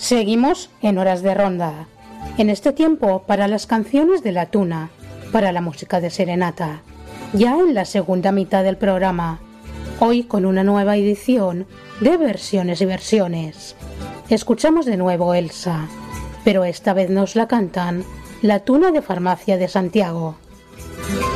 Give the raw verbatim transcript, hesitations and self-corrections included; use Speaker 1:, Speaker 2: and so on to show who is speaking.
Speaker 1: Seguimos en Horas de Ronda. En este tiempo para las canciones de la tuna, para la música de serenata. Ya en la segunda mitad del programa. Hoy con una nueva edición de versiones y versiones. Escuchamos de nuevo Elsa, pero esta vez nos la cantan La Tuna de Farmacia de Santiago.